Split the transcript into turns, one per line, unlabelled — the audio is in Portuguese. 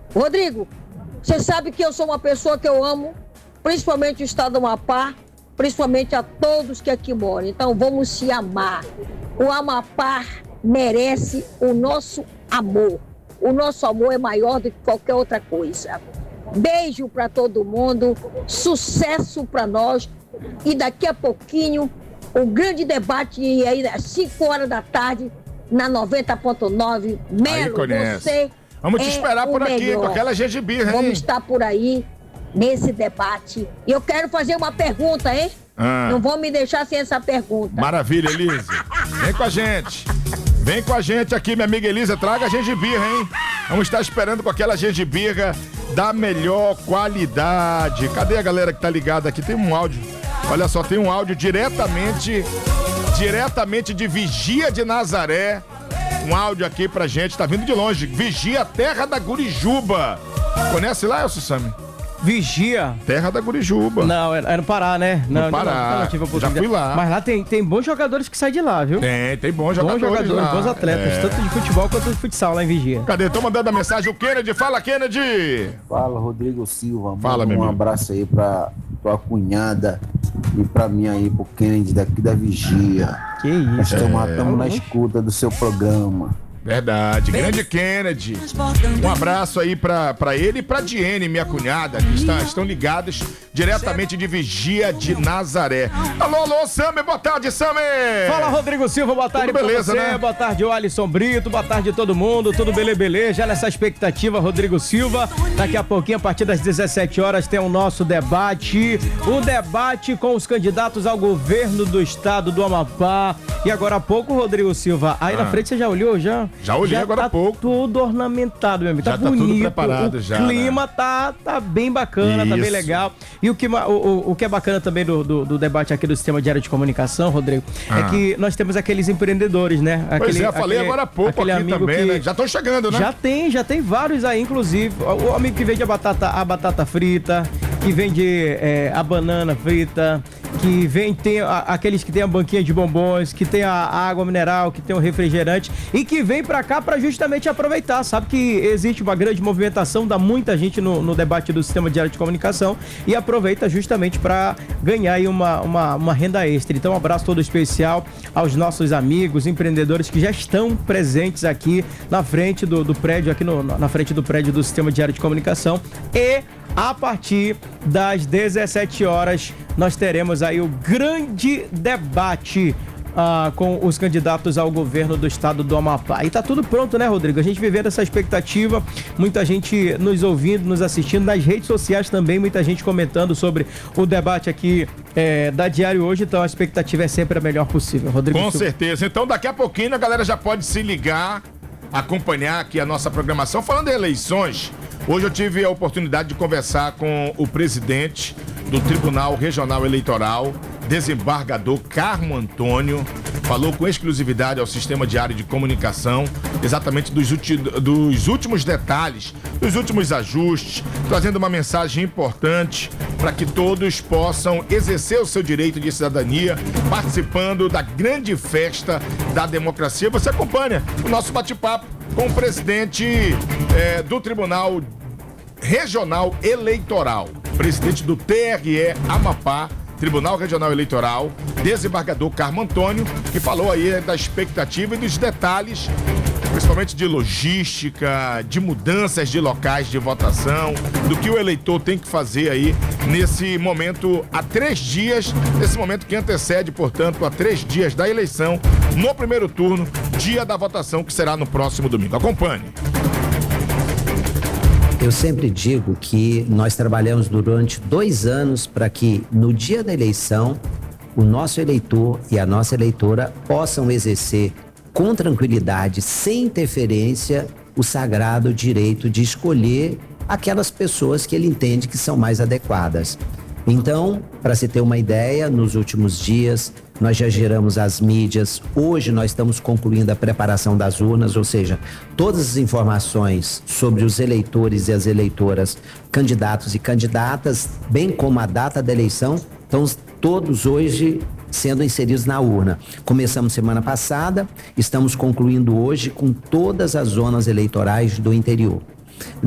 Rodrigo, você sabe que eu sou uma pessoa que eu amo, principalmente o estado do Amapá, principalmente a todos que aqui moram. Então vamos se amar. O Amapá merece o nosso amor. O nosso amor é maior do que qualquer outra coisa. Beijo para todo mundo, sucesso para nós. E daqui a pouquinho, o grande debate aí às 5 horas da tarde, na 90.9. Melo, você
vamos te esperar por aqui,
melhor.
com aquela gengibirra, hein?
Vamos estar por aí, nesse debate. E eu quero fazer uma pergunta, hein? Não vão me deixar sem essa pergunta.
Maravilha, Elise. Vem com a gente. Vem com a gente aqui, minha amiga Elisa, traga a gengibirra, hein? Vamos estar esperando com aquela gengibirra da melhor qualidade. Cadê a galera que tá ligada aqui? Tem um áudio. Olha só, tem um áudio diretamente de Vigia de Nazaré. Um áudio aqui pra gente, tá vindo de longe. Vigia, terra da Gurijuba. Conhece lá, Elcio Sami?
Vigia.
Terra da Gurijuba.
Não, é no Pará, né?
No Pará.
Não tive a
Já fui lá.
Mas lá tem bons jogadores que saem de lá, viu?
Tem bons jogadores lá.
Bons atletas, tanto de futebol quanto de futsal lá em Vigia.
Cadê? Tô mandando a mensagem. O Kennedy, fala, Kennedy.
Fala, Rodrigo Silva.
Fala, meu amigo.
Abraço aí pra tua cunhada e pra mim aí, pro Kennedy daqui da Vigia.
Que isso.
Estamos na escuta do seu programa.
Verdade, grande Kennedy. Um abraço aí pra ele e pra Diene, minha cunhada, que estão ligados diretamente de Vigia de Nazaré. Alô, Sami, boa tarde, Sami!
Fala, Rodrigo Silva, boa tarde.
Tudo beleza,
pra você,
né?
Boa tarde, o Alisson Brito, boa tarde a todo mundo, tudo beleza? Já nessa expectativa, Rodrigo Silva, daqui a pouquinho, a partir das 17 horas, tem o nosso debate, o debate com os candidatos ao governo do estado do Amapá. E agora há pouco, Rodrigo Silva, aí na frente você já olhou, já?
Já olhei agora há pouco.
Tudo ornamentado, meu amigo.
Já
tá
tá
bonito.
tudo preparado
o
já.
O clima tá bem bacana, tá bem legal. E o que é bacana também do debate aqui do Sistema Diário de Comunicação, Rodrigo, é que nós temos aqueles empreendedores, né?
Falei agora há pouco aqui também, né? Já estão chegando, né?
Já tem vários aí, inclusive. O amigo que vende a batata frita, que vende a banana frita, que tem aqueles que tem a banquinha de bombons, que tem a água mineral, que tem o refrigerante e que vem pra cá pra justamente aproveitar. Sabe que existe uma grande movimentação, dá muita gente no debate do Sistema Diário de Comunicação e aproveita justamente pra ganhar aí uma renda extra. Então, um abraço todo especial aos nossos amigos, empreendedores que já estão presentes aqui na frente do prédio, na frente do prédio do Sistema Diário de Comunicação. E a partir das 17 horas nós teremos aí o grande debate com os candidatos ao governo do estado do Amapá. E tá tudo pronto, né, Rodrigo? A gente vivendo essa expectativa, muita gente nos ouvindo, nos assistindo, nas redes sociais também, muita gente comentando sobre o debate aqui da Diário Hoje, então a expectativa é sempre a melhor possível, Rodrigo.
Com certeza. Então daqui a pouquinho a galera já pode se ligar, acompanhar aqui a nossa programação. Falando em eleições, hoje eu tive a oportunidade de conversar com o presidente do Tribunal Regional Eleitoral, desembargador Carmo Antônio, falou com exclusividade ao Sistema Diário de Comunicação, exatamente dos últimos detalhes, dos últimos ajustes, trazendo uma mensagem importante para que todos possam exercer o seu direito de cidadania, participando da grande festa da democracia. Você acompanha o nosso bate-papo com o presidente do Tribunal Regional Eleitoral, presidente do TRE Amapá, Tribunal Regional Eleitoral, desembargador Carmo Antônio, que falou aí da expectativa e dos detalhes, principalmente de logística, de mudanças de locais de votação, do que o eleitor tem que fazer aí nesse momento, há 3 dias, nesse momento que antecede, portanto, a 3 dias da eleição, no primeiro turno, dia da votação, que será no próximo domingo. Acompanhe.
Eu sempre digo que nós trabalhamos durante 2 anos para que no dia da eleição o nosso eleitor e a nossa eleitora possam exercer com tranquilidade, sem interferência, o sagrado direito de escolher aquelas pessoas que ele entende que são mais adequadas. Então, para se ter uma ideia, nos últimos dias nós já geramos as mídias, hoje nós estamos concluindo a preparação das urnas, ou seja, todas as informações sobre os eleitores e as eleitoras, candidatos e candidatas, bem como a data da eleição, estão todos hoje sendo inseridos na urna. Começamos semana passada, estamos concluindo hoje com todas as zonas eleitorais do interior.